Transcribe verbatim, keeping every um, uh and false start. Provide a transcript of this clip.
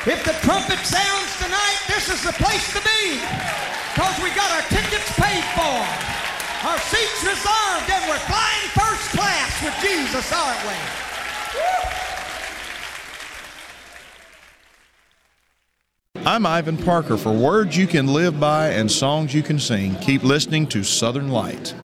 If the trumpet sounds tonight, this is the place to be. Because we got our tickets paid for, our seats reserved, and we're flying first class with Jesus, aren't we? Woo! I'm Ivan Parker. For words you can live by and songs you can sing, keep listening to Southern Light.